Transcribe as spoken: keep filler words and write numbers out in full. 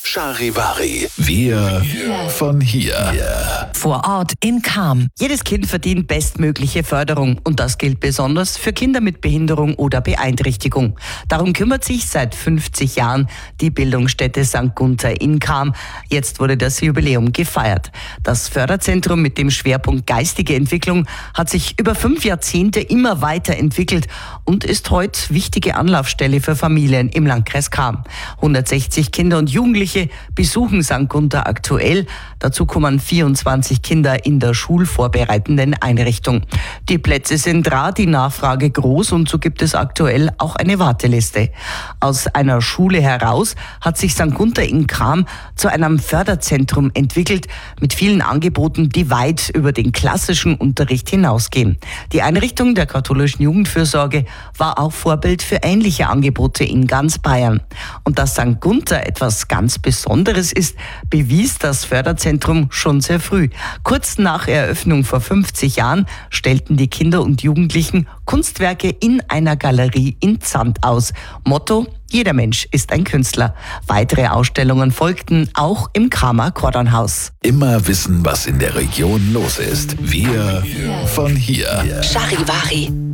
Charivari. Wir von hier. Vor Ort in Cham. Jedes Kind verdient bestmögliche Förderung und das gilt besonders für Kinder mit Behinderung oder Beeinträchtigung. Darum kümmert sich seit fünfzig Jahren die Bildungsstätte Sankt Gunther in Cham. Jetzt wurde das Jubiläum gefeiert. Das Förderzentrum mit dem Schwerpunkt geistige Entwicklung hat sich über fünf Jahrzehnte immer weiterentwickelt und ist heute wichtige Anlaufstelle für Familien im Landkreis Cham. hundertsechzig Kinder und Jugendliche besuchen Sankt Gunther aktuell. Dazu kommen vierundzwanzig Kinder in der schulvorbereitenden Einrichtung. Die Plätze sind rar, die Nachfrage groß und so gibt es aktuell auch eine Warteliste. Aus einer Schule heraus hat sich Sankt Gunther in Cham zu einem Förderzentrum entwickelt mit vielen Angeboten, die weit über den klassischen Unterricht hinausgehen. Die Einrichtung der katholischen Jugendfürsorge war auch Vorbild für ähnliche Angebote in ganz Bayern. Und dass Sankt Gunther etwas ganz Besonderes ist, bewies das Förderzentrum schon sehr früh. Kurz nach Eröffnung vor fünfzig Jahren stellten die Kinder und Jugendlichen Kunstwerke in einer Galerie in Zand aus. Motto: Jeder Mensch ist ein Künstler. Weitere Ausstellungen folgten, auch im Chamer Kordonhaus. Immer wissen, was in der Region los ist. Wir von hier. Charivari.